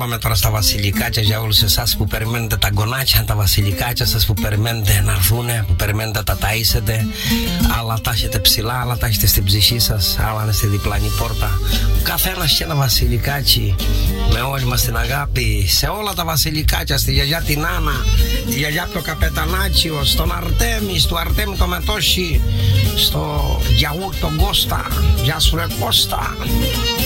πάμε τώρα στα βασιλικάκια για όλους εσάς που περιμένετε τα γκονάκια, τα βασιλικάκια σας που περιμένετε να έρθουνε, που περιμένετε τα ταΐσετε. Άλλα τα έχετε ψηλά, άλλα τα έχετε στην ψυχή σας, άλλα είναι στη διπλανή πόρτα. Ο καθένας και ένα βασιλικάκι, με όλη μας την αγάπη, σε όλα τα βασιλικάκια, στη γιαγιά την Άννα, τη γιαγιά το Καπετανάτσιο, στον Αρτέμι, στο Αρτέμι το Μετώσι, στο Γιαούρ τον Κώστα. Γεια σου ρε Κώστα.